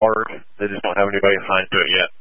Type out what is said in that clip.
hard. They just don't have anybody assigned to it yet.